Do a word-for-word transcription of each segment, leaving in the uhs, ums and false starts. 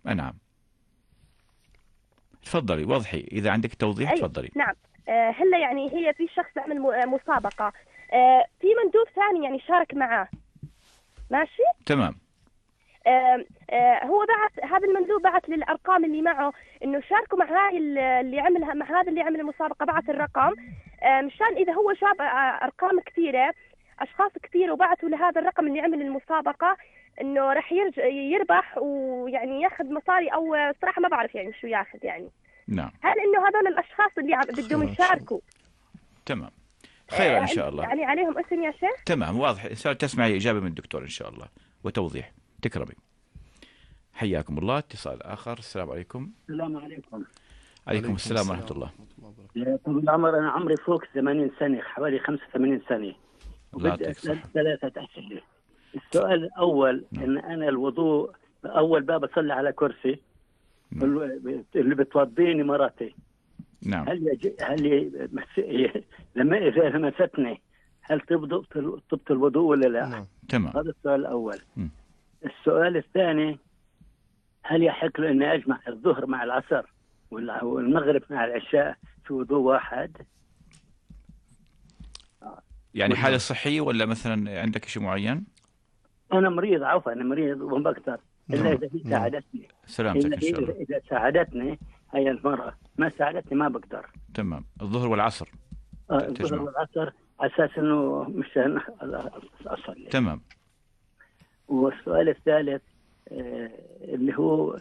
نعم تفضلي وضحي إذا عندك توضيح. أي تفضلي. نعم. آه، هلا يعني هي في شخص عمل م- آه، مسابقة، آه، في مندوب ثاني يعني شارك معاه، ماشي. تمام. آه، آه، هو بعث هذا المندوب بعث للأرقام اللي معه إنه شاركوا مع هاي ال- اللي عملها مع هذا اللي عمل المسابقة، بعث الرقم آه، مشان إذا هو شاف آه، أرقام كثيرة، أشخاص كثير، وبعثوا لهذا الرقم اللي عمل المسابقة إنه راح يرج... يربح ويعني ياخذ مصاري، أو آه، صراحة ما بعرف يعني شو ياخذ يعني. نعم. هل إنه هذول الأشخاص اللي عم بدهم خير إن شاء الله. يشاركوا تمام. خيرا إن آه، شاء الله. يعني عليهم اسم يا شيخ؟ تمام واضح. إن شاء الله تسمعي إجابة من الدكتور إن شاء الله وتوضيح. تكرمي. حياكم الله. اتصال آخر. السلام عليكم. السلام عليكم. عليكم السلام ورحمة الله. يا طويل العمر، أنا عمري فوق ثمانين سنة، حوالي خمسة وثمانين سنة، الله وبدي يعطيك أسأل الصحة. ثلاثة أسئلة. السؤال الأول نعم. إن أنا الوضوء أول باب أصلي على كرسي، اللي بتوضيني مراتي، نعم. هل يجي هل ي... لما إذا لمستني هل تبطل تبطل الوضوء ولا لا؟ نعم. تمام. هذا السؤال الأول. م. السؤال الثاني، هل يحق له إني أجمع الظهر مع العصر ولا- والمغرب مع العشاء في وضوء واحد؟ يعني حالة صحية ولا مثلا عندك شيء معين؟ أنا مريض، عفوا أنا مريض وما بقدر إلا نعم. إذا هي ساعدتني. سلامتك إلا إن شاء الله. إذا ساعدتني هي المرأة، ما ساعدتني ما بقدر. تمام. الظهر والعصر آه، تجمع. الظهر والعصر على أساس إنه مشان أصلي. تمام. والسؤال الثالث آه، اللي هو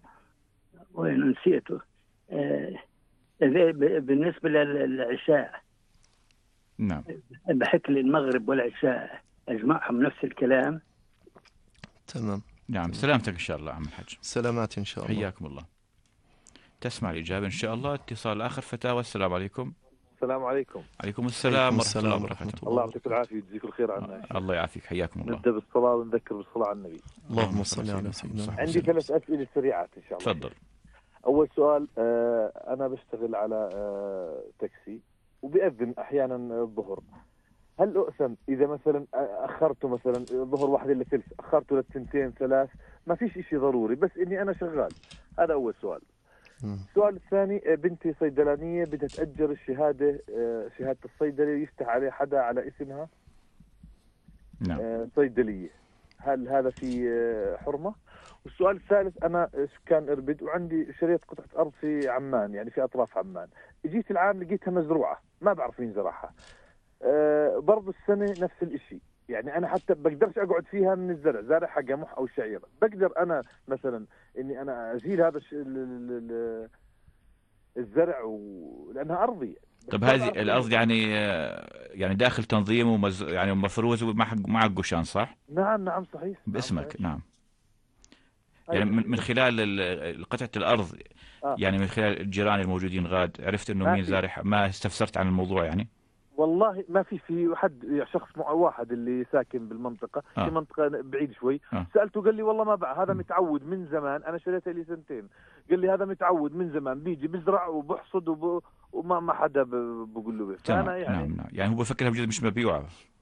وين نسيته، آه، إذا ب- بالنسبة للعشاء نعم. بحكي لي المغرب والعشاء أجمعهم نفس الكلام؟ تمام. نعم. سلامتك إن شاء الله عم الحج. سلامات إن شاء الله. حياكم الله. تسمع الإجابة إن شاء الله. اتصال آخر. فتاوى. السلام عليكم. السلام عليكم. عليكم السلام عليكم ورحمة السلام الله ورحمة وبركاته. الله يعطيك العافية ويجزيك الخير عنا. الله يعافيك. حياكم الله. نبدأ بالصلاة ونذكر بالصلاة على النبي. اللهم صل على سيدنا صح. محمد. عندي ثلاث أسئلة سريعات إن شاء الله. تفضل. أول سؤال، آه أنا بشتغل على آه تاكسي وبيأذن أحيانا الظهر، هل أؤثم إذا مثلا أخرته مثلا الظهر واحد إلا ثلث، أخرته للثنتين ثلاث، ما فيش إشي ضروري بس إني أنا شغال؟ هذا أول سؤال. مم. السؤال الثاني، آه، بنتي صيدلانية بدها تأجر الشهادة، آه، شهادة الصيدلة يفتح عليه حدا على اسمها نعم. آه، صيدلية، هل هذا في آه، حرمة؟ والسؤال الثالث، أنا سكان إربد وعندي شريت قطعة أرض في عمان، يعني في أطراف عمان، جيت العام لقيتها مزروعة ما بعرف مين زرعها، أه برضو السنة نفس الإشي، يعني أنا حتى بقدرش أقعد فيها من الزرع، زارعها قمح أو شعير، بقدر أنا مثلا إني أنا أزيل هذا الش... ال... ال... ال... الزرع و... لأنها أرضي. طب هذه الأرض يعني يعني داخل تنظيم ومز... يعني مفروز ومع مع قشان صح؟ نعم نعم صحيح. باسمك. نعم. نعم. يعني من من خلال ال- قطعة الأرض، آه. يعني من خلال الجيران الموجودين غاد عرفت إنه ما مين في. زارع، ما استفسرت عن الموضوع يعني؟ والله ما في في حد شخص مع واحد اللي ساكن بالمنطقة، آه. في منطقة بعيد شوي، آه. سألته قال لي والله ما بقى، هذا متعود من زمان، أنا شريته لي سنتين، قال لي هذا متعود من زمان بيجي بزرع وبحصد وب... وما ما حدا ب... بقول له به. تمام. فأنا يعني نعم نعم. يعني هو بفكرها بجد مش مبيوعة.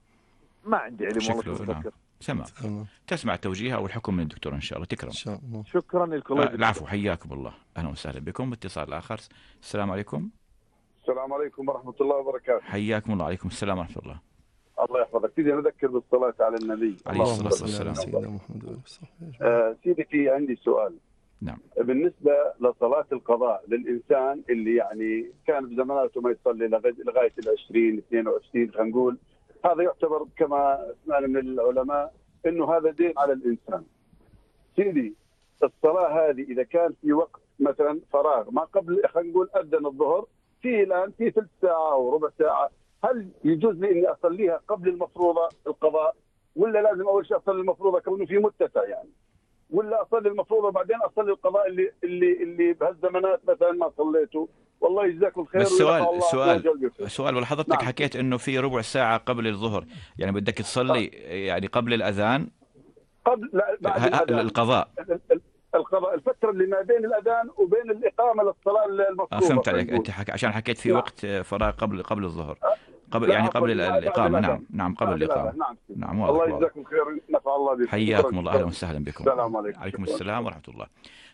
ما عندي علم والله شكله شو نعم. بفكر. تمام. تمام. تسمع التوجيه أو الحكم من الدكتور إن شاء الله. تكرم. إن شاء الله. شكرا لكم. آه العفو. حياكم الله. أهلا وسهلا بكم. اتصال آخر. السلام عليكم. السلام عليكم ورحمة الله وبركاته. حياكم الله. عليكم السلام ورحمة الله. الله يحفظك. سيدي أنا أذكر بالصلاة على النبي. عليه الصلاة اللهم صل والسلام. على سيدنا محمد وآله وصحبه أجمعين. آه سيدي في عندي سؤال. نعم. بالنسبة لصلاة القضاء للإنسان اللي يعني كان بزماناته ما يصلي لغاية لغاية العشرين اثنين وعشرين خلينا نقول، هذا يعتبر كما سمعنا من العلماء إنه هذا دين على الإنسان. سيدي الصلاة هذه إذا كان في وقت مثلا فراغ ما قبل خلينا نقول أذن الظهر، في الآن في ثلث ساعة أو ربع ساعة، هل يجوز لي إني أصليها قبل المفروضة القضاء، ولا لازم أول شيء أصلي المفروضة كونه في متسع يعني، ولا أصلي المفروضة بعدين أصلي القضاء اللي اللي اللي بهالزمانات مثلا ما صليته؟ والله يجزاكم الخير. بس سؤال الله سؤال سؤال وحضرتك نعم. حكيت انه في ربع ساعة قبل الظهر، يعني بدك تصلي يعني قبل الاذان قبل لا بعد ه- الأذان. القضاء. ال- ال- القضاء الفترة اللي ما بين الأذان وبين الإقامة للصلاة آه المفروضة. فهمت عليك. خلينا انت حك... عشان حكيت في نعم. وقت فراغ قبل قبل الظهر، قبل لا، يعني قبل عفواً، بعد الإقامة. الأذان. نعم نعم قبل بعد الإقامة. الأذان. نعم. نعم واضح الله واضح. يجزاكم خير، نفع الله بكم. حياكم شكراً. الله. أهلا وسهلا بكم. السلام عليكم. عليكم شكراً. السلام ورحمة الله.